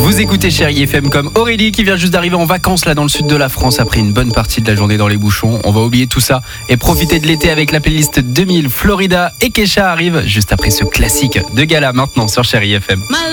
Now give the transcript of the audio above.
Vous écoutez Chérie FM comme Aurélie qui vient juste d'arriver en vacances là dans le sud de la France après une bonne partie de la journée dans les bouchons. On va oublier tout ça et profiter de l'été avec la playlist 2000. Florida et Kesha arrivent juste après ce classique de gala maintenant sur Chérie FM.